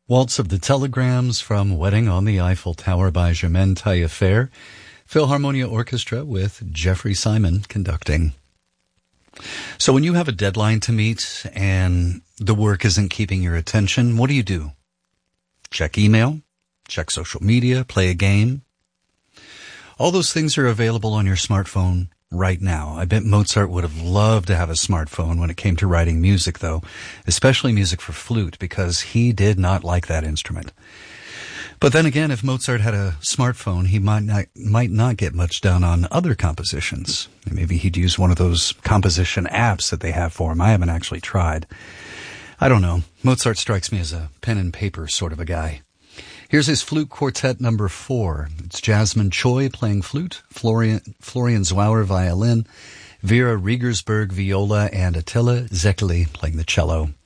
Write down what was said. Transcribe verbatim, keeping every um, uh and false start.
Waltz of the Telegrams from Wedding on the Eiffel Tower by Germaine Taillefer. Philharmonia Orchestra with Jeffrey Simon conducting. So when you have a deadline to meet and the work isn't keeping your attention, what do you do? Check email, check social media, play a game. All those things are available on your smartphone right now. I bet Mozart would have loved to have a smartphone when it came to writing music, though, especially music for flute, because he did not like that instrument. But then again, if Mozart had a smartphone, he might not, might not get much done on other compositions. Maybe he'd use one of those composition apps that they have for him. I haven't actually tried. I don't know. Mozart strikes me as a pen and paper sort of a guy. Here's his flute quartet number four. It's Jasmine Choi playing flute, Florian, Florian Zauer violin, Vera Riegersberg viola, and Attila Zekeli playing the cello.